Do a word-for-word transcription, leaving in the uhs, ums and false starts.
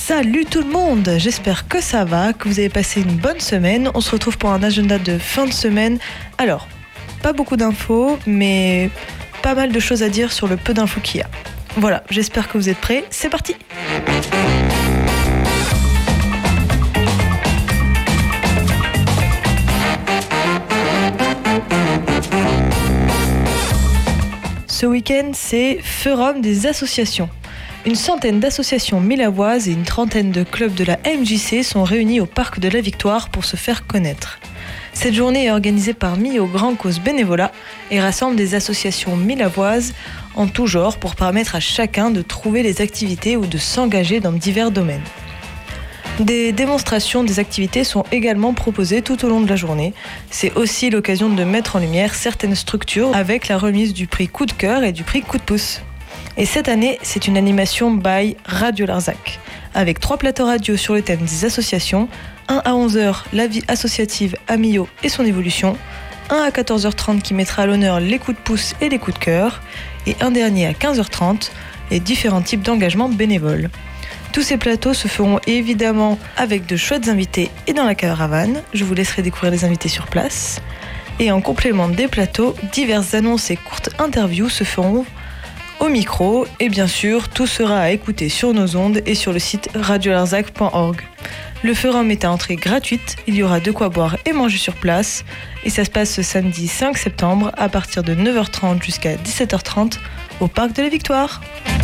Salut tout le monde, j'espère que ça va, que vous avez passé une bonne semaine. On se retrouve pour un agenda de fin de semaine. Alors, pas beaucoup d'infos, mais pas mal de choses à dire sur le peu d'infos qu'il y a. Voilà, j'espère que vous êtes prêts, c'est parti! Ce week-end, c'est Forum des associations. Une centaine d'associations milavoises et une trentaine de clubs de la M J C sont réunis au Parc de la Victoire pour se faire connaître. Cette journée est organisée par Millau Grand Cause Bénévolat et rassemble des associations milavoises en tout genre pour permettre à chacun de trouver les activités ou de s'engager dans divers domaines. Des démonstrations des activités sont également proposées tout au long de la journée. C'est aussi l'occasion de mettre en lumière certaines structures avec la remise du prix Coup de cœur et du prix Coup de pouce. Et cette année, c'est une animation by Radio Larzac, avec trois plateaux radio sur le thème des associations, un à onze heures, la vie associative à Millau et son évolution, un à quatorze heures trente qui mettra à l'honneur les coups de pouce et les coups de cœur, et un dernier à quinze heures trente, les différents types d'engagement bénévoles. Tous ces plateaux se feront évidemment avec de chouettes invités et dans la caravane. Je vous laisserai découvrir les invités sur place. Et en complément des plateaux, diverses annonces et courtes interviews se feront au micro. Et bien sûr, tout sera à écouter sur nos ondes et sur le site radio larzac point org. Le forum est à entrée gratuite. Il y aura de quoi boire et manger sur place. Et ça se passe ce samedi cinq septembre à partir de neuf heures trente jusqu'à dix-sept heures trente au Parc de la Victoire.